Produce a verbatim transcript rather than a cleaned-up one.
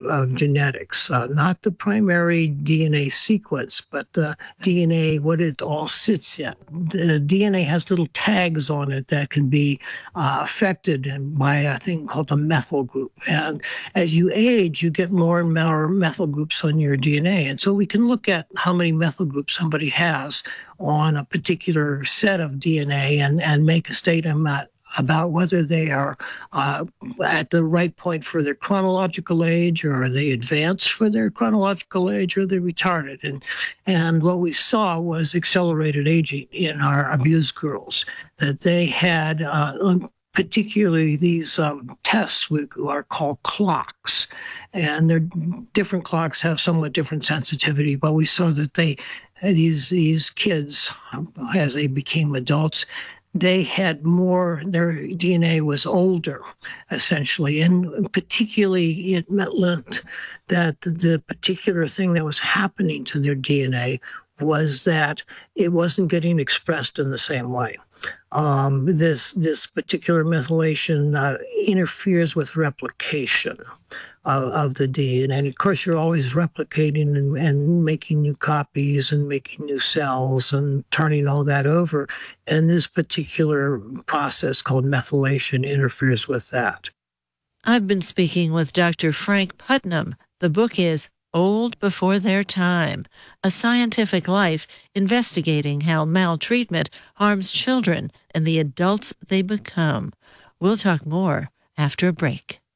of genetics, uh, not the primary D N A sequence, but the D N A, what it all sits in. The D N A has little tags on it that can be uh, affected by a thing called a methyl group. And as you age, you get more and more methyl groups on your D N A. And so we can look at how many methyl groups somebody has on a particular set of D N A and, and make a statement about about whether they are uh, at the right point for their chronological age, or are they advanced for their chronological age, or they're retarded. And and what we saw was accelerated aging in our abused girls, that they had uh, particularly these um, tests we are called clocks. And their different clocks have somewhat different sensitivity, but we saw that they these these kids, as they became adults, they had more, their D N A was older, essentially. And particularly, it meant that the particular thing that was happening to their D N A was that it wasn't getting expressed in the same way. Um, this this particular methylation uh, interferes with replication of, of the D N A. And of course, you're always replicating and, and making new copies and making new cells and turning all that over. And this particular process called methylation interferes with that. I've been speaking with Doctor Frank Putnam. The book is Old Before Their Time, A Scientific Life Investigating How Maltreatment Harms Children and the Adults They Become. We'll talk more after a break.